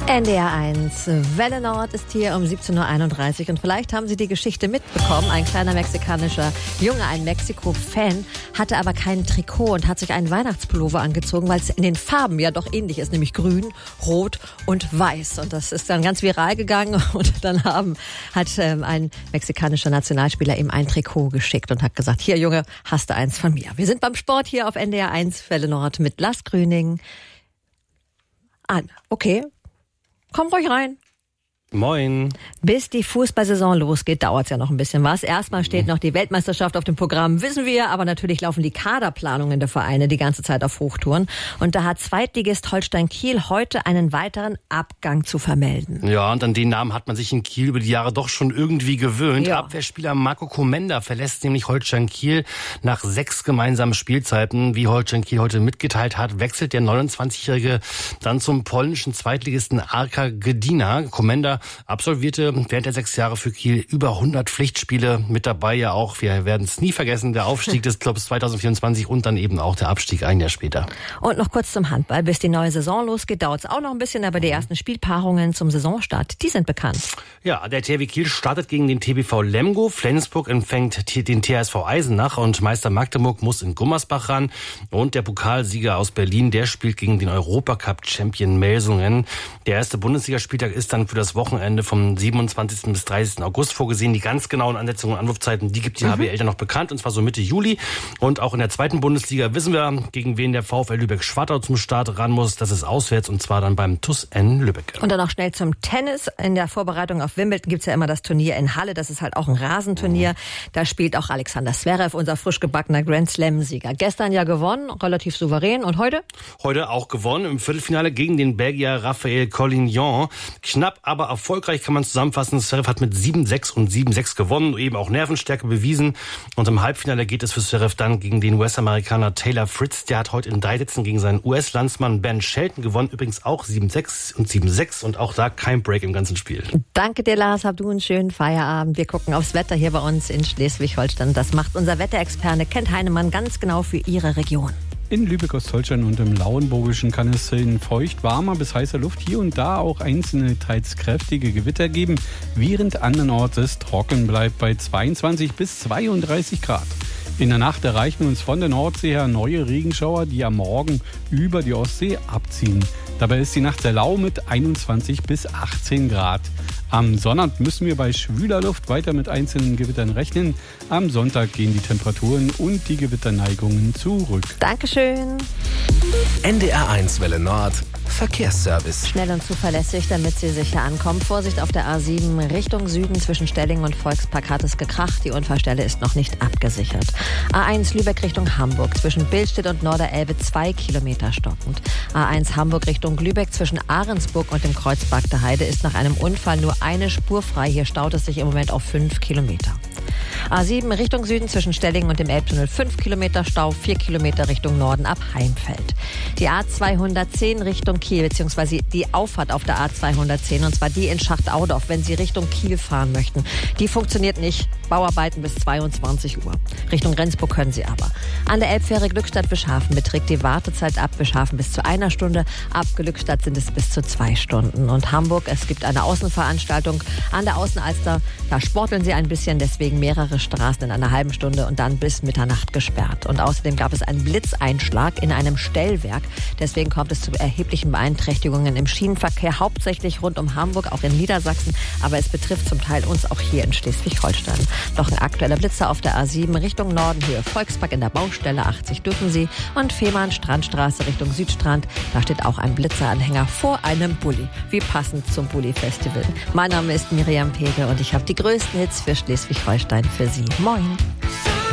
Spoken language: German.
NDR 1, Welle Nord ist hier um 17.31 Uhr und vielleicht haben Sie die Geschichte mitbekommen. Ein kleiner mexikanischer Junge, ein Mexiko-Fan, hatte aber kein Trikot und hat sich einen Weihnachtspullover angezogen, weil es in den Farben ja doch ähnlich ist, nämlich grün, rot und weiß. Und das ist dann ganz viral gegangen und dann hat ein mexikanischer Nationalspieler ihm ein Trikot geschickt und hat gesagt, hier Junge, hast du eins von mir. Wir sind beim Sport hier auf NDR 1, Welle Nord mit Lars Grüning. Okay. Komm ruhig rein. Moin. Bis die Fußballsaison losgeht, dauert es ja noch ein bisschen was. Erstmal steht noch die Weltmeisterschaft auf dem Programm, wissen wir. Aber natürlich laufen die Kaderplanungen der Vereine die ganze Zeit auf Hochtouren. Und da hat Zweitligist Holstein Kiel heute einen weiteren Abgang zu vermelden. Ja, und an den Namen hat man sich in Kiel über die Jahre doch schon irgendwie gewöhnt. Ja. Abwehrspieler Marco Komenda verlässt nämlich Holstein Kiel nach 6 gemeinsamen Spielzeiten. Wie Holstein Kiel heute mitgeteilt hat, wechselt der 29-Jährige dann zum polnischen Zweitligisten Arka Gdynia. Komenda absolvierte während der 6 Jahre für Kiel über 100 Pflichtspiele, mit dabei ja auch, wir werden es nie vergessen, der Aufstieg des Clubs 2024 und dann eben auch der Abstieg ein Jahr später. Und noch kurz zum Handball. Bis die neue Saison losgeht, dauert es auch noch ein bisschen, aber die ersten Spielpaarungen zum Saisonstart, die sind bekannt. Ja, der THW Kiel startet gegen den TBV Lemgo, Flensburg empfängt den THSV Eisenach und Meister Magdeburg muss in Gummersbach ran und der Pokalsieger aus Berlin, der spielt gegen den Europacup-Champion Melsungen. Der erste Bundesligaspieltag ist dann für das Wochenende vom 27. bis 30. August vorgesehen. Die ganz genauen Ansetzungen und Anwurfzeiten, die gibt die HBL dann noch bekannt, und zwar so Mitte Juli. Und auch in der zweiten Bundesliga wissen wir, gegen wen der VfL Lübeck-Schwartau zum Start ran muss. Das ist auswärts, und zwar dann beim TuS N Lübeck. Und dann noch schnell zum Tennis. In der Vorbereitung auf Wimbledon gibt's ja immer das Turnier in Halle. Das ist halt auch ein Rasenturnier. Da spielt auch Alexander Zverev, unser frisch gebackener Grand Slam-Sieger. Gestern ja gewonnen, relativ souverän. Und heute? Heute auch gewonnen im Viertelfinale gegen den Belgier Raphael Collignon. Knapp, aber erfolgreich kann man zusammenfassen. Zverev hat mit 7-6 und 7-6 gewonnen, eben auch Nervenstärke bewiesen. Und im Halbfinale geht es für Zverev dann gegen den US-Amerikaner Taylor Fritz. Der hat heute in 3 Sätzen gegen seinen US-Landsmann Ben Shelton gewonnen. Übrigens auch 7-6 und 7-6 und auch da kein Break im ganzen Spiel. Danke dir, Lars. Hab du einen schönen Feierabend. Wir gucken aufs Wetter hier bei uns in Schleswig-Holstein. Das macht unser Wetterexperte Kent Heinemann ganz genau für Ihre Region. In Lübeck-Ostholstein und im Lauenburgischen kann es in feucht warmer bis heißer Luft hier und da auch einzelne, teils kräftige Gewitter geben, während andernorts es trocken bleibt bei 22 bis 32 Grad. In der Nacht erreichen uns von der Nordsee her neue Regenschauer, die am Morgen über die Ostsee abziehen. Dabei ist die Nacht sehr lau mit 21 bis 18 Grad. Am Sonnabend müssen wir bei schwüler Luft weiter mit einzelnen Gewittern rechnen. Am Sonntag gehen die Temperaturen und die Gewitterneigungen zurück. Dankeschön. NDR 1 Welle Nord Verkehrsservice. Schnell und zuverlässig, damit Sie sicher ankommen. Vorsicht auf der A7 Richtung Süden zwischen Stellingen und Volkspark hat es gekracht. Die Unfallstelle ist noch nicht abgesichert. A1 Lübeck Richtung Hamburg zwischen Billstedt und Norderelbe 2 Kilometer stockend. A1 Hamburg Richtung Lübeck zwischen Ahrensburg und dem Kreuzberg der Heide ist nach einem Unfall nur eine Spur frei. Hier staut es sich im Moment auf 5 Kilometer. A7 Richtung Süden zwischen Stellingen und dem Elbtunnel 5 Kilometer Stau, 4 Kilometer Richtung Norden ab Heimfeld. Die A210 Richtung Kiel, beziehungsweise die Auffahrt auf der A210, und zwar die in Schachtauendorf, wenn Sie Richtung Kiel fahren möchten. Die funktioniert nicht. Bauarbeiten bis 22 Uhr. Richtung Rendsburg können Sie aber. An der Elbfähre Glückstadt-Bischhafen beträgt die Wartezeit ab Bischhafen bis zu 1 Stunde. Ab Glückstadt sind es bis zu 2 Stunden. Und Hamburg, es gibt eine Außenveranstaltung an der Außenalster. Da sporteln Sie ein bisschen, deswegen mehrere Straßen in einer halben Stunde und dann bis Mitternacht gesperrt. Und außerdem gab es einen Blitzeinschlag in einem Stellwerk. Deswegen kommt es zu erheblichen Beeinträchtigungen im Schienenverkehr, hauptsächlich rund um Hamburg, auch in Niedersachsen. Aber es betrifft zum Teil uns auch hier in Schleswig-Holstein. Noch ein aktueller Blitzer auf der A7 Richtung Norden, Höhe Volkspark in der Baustelle 80 dürfen Sie. Und Fehmarn Strandstraße Richtung Südstrand, da steht auch ein Blitzeranhänger vor einem Bulli. Wie passend zum Bulli-Festival. Mein Name ist Miriam Pege und ich habe die größten Hits für Schleswig-Holstein für Sie. Moin!